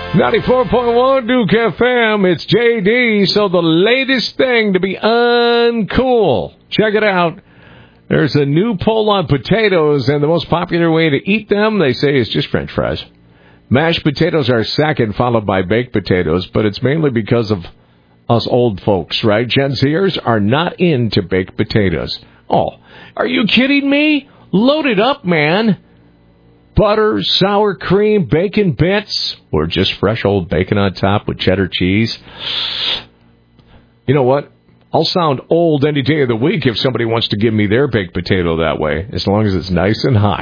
94.1 Duke FM, it's JD. So the latest thing to be uncool. Check it out. There's a new poll on potatoes, and the most popular way to eat them, they say, is just French fries. Mashed potatoes are second, followed by baked potatoes, but it's mainly because of us old folks, right? Gen Zers are not into baked potatoes. Oh, are you kidding me? Load it up, man. Butter, sour cream, bacon bits, or just fresh old bacon on top with cheddar cheese. You know what? I'll sound old any day of the week if somebody wants to give me their baked potato that way, as long as it's nice and hot.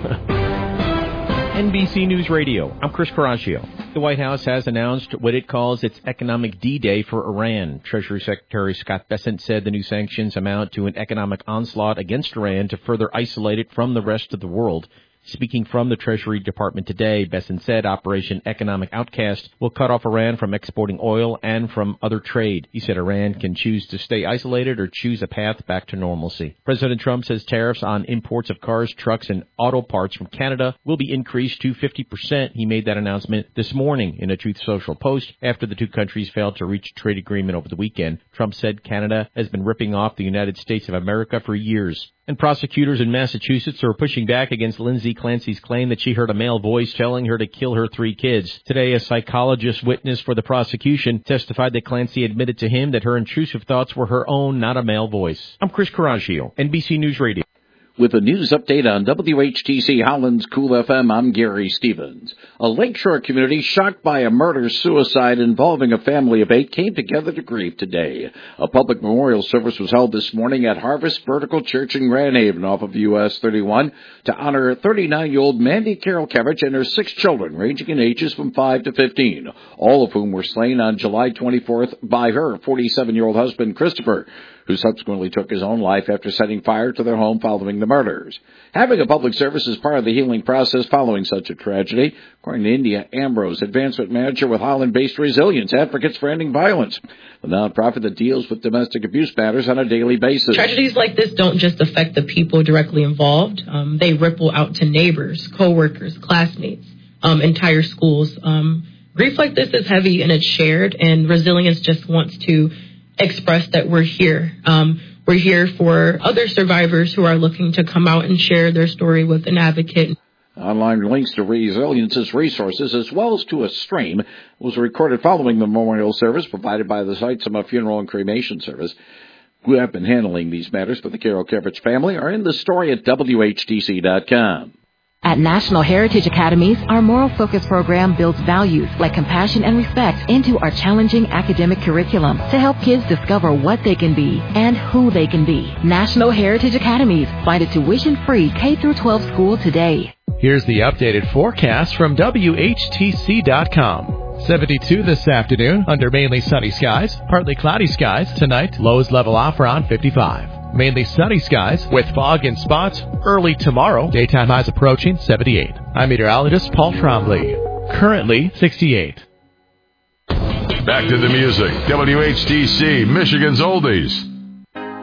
NBC News Radio, I'm Chris Caraccio. The White House has announced what it calls its economic D-Day for Iran. Treasury Secretary Scott Bessent said the new sanctions amount to an economic onslaught against Iran to further isolate it from the rest of the world. Speaking from the Treasury Department today, Bessent said Operation Economic Outcast will cut off Iran from exporting oil and from other trade. He said Iran can choose to stay isolated or choose a path back to normalcy. President Trump says tariffs on imports of cars, trucks, and auto parts from Canada will be increased to 50%. He made that announcement this morning in a Truth Social post after the two countries failed to reach a trade agreement over the weekend. Trump said Canada has been ripping off the United States of America for years. And prosecutors in Massachusetts are pushing back against Lindsay Clancy's claim that she heard a male voice telling her to kill her 3 kids. Today, a psychologist witness for the prosecution testified that Clancy admitted to him that her intrusive thoughts were her own, not a male voice. I'm Chris Caraccio, NBC News Radio. With a news update on WHTC Holland's Cool FM, I'm Gary Stevens. A Lakeshore community shocked by a murder-suicide involving a family of 8 came together to grieve today. A public memorial service was held this morning at Harvest Vertical Church in Grand Haven off of US 31 to honor 39-year-old Mandy Carol Kevich and her 6 children, ranging in ages from 5 to 15, all of whom were slain on July 24th by her 47-year-old husband, Christopher, who subsequently took his own life after setting fire to their home following the murders. Having a public service is part of the healing process following such a tragedy, according to India Ambrose, advancement manager with Holland-based Resilience Advocates for Ending Violence, the nonprofit that deals with domestic abuse matters on a daily basis. Tragedies like this don't just affect the people directly involved. They ripple out to neighbors, coworkers, classmates, entire schools. Grief like this is heavy and it's shared, and Resilience just wants to express that we're here. We're here for other survivors who are looking to come out and share their story with an advocate. Online links to Resilience's resources, as well as to a stream, was recorded following the memorial service provided by the Seitzema Funeral and Cremation Service. Who have been handling these matters for the Carol Kevich family are in the story at WHTC.com. At National Heritage Academies, our moral focus program builds values like compassion and respect into our challenging academic curriculum to help kids discover what they can be and who they can be. National Heritage Academies. Find a tuition-free K-12 school today. Here's the updated forecast from WHTC.com. 72 this afternoon under mainly sunny skies, partly cloudy skies. Tonight, lows level off around 55. Mainly sunny skies with fog in spots early tomorrow. Daytime highs approaching 78. I'm meteorologist Paul Trombley. Currently 68. Back to the music. WHTC, Michigan's Oldies.